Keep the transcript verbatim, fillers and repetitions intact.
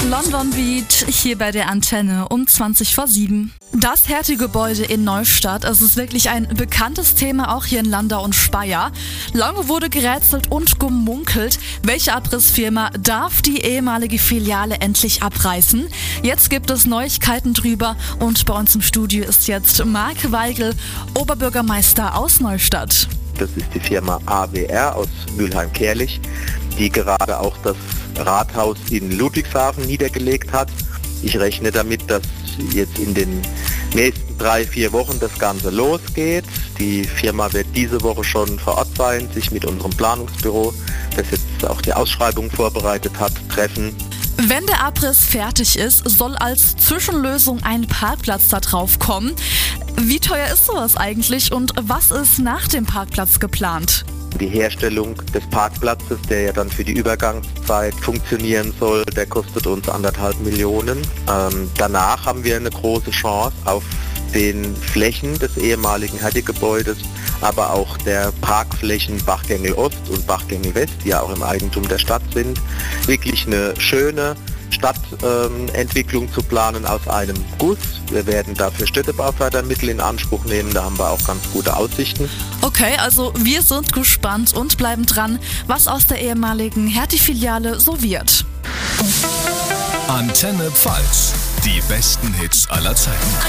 London Beat hier bei der Antenne um zwanzig vor sieben. Das Hertie-Gebäude in Neustadt, es ist wirklich ein bekanntes Thema auch hier in Landau und Speyer. Lange wurde gerätselt und gemunkelt, welche Abrissfirma darf die ehemalige Filiale endlich abreißen. Jetzt gibt es Neuigkeiten drüber und bei uns im Studio ist jetzt Marc Weigel, Oberbürgermeister aus Neustadt. Das ist die Firma A W R aus Mülheim-Kärlich, die gerade auch das Rathaus in Ludwigshafen niedergelegt hat. Ich rechne damit, dass jetzt in den nächsten drei, vier Wochen das Ganze losgeht. Die Firma wird diese Woche schon vor Ort sein, sich mit unserem Planungsbüro, das jetzt auch die Ausschreibung vorbereitet hat, treffen. Wenn der Abriss fertig ist, soll als Zwischenlösung ein Parkplatz da drauf kommen. Wie teuer ist sowas eigentlich und was ist nach dem Parkplatz geplant? Die Herstellung des Parkplatzes, der ja dann für die Übergangszeit funktionieren soll, der kostet uns anderthalb Millionen. Ähm, danach haben wir eine große Chance auf den Flächen des ehemaligen Hertie-Gebäudes, aber auch der Parkflächen Bachgängel Ost und Bachgängel West, die ja auch im Eigentum der Stadt sind, wirklich eine schöne Stadtentwicklung ähm, zu planen aus einem Guss. Wir werden dafür Städtebaufördermittel in Anspruch nehmen, da haben wir auch ganz gute Aussichten. Okay, also wir sind gespannt und bleiben dran, was aus der ehemaligen Hertie-Filiale so wird. Antenne Pfalz, die besten Hits aller Zeiten.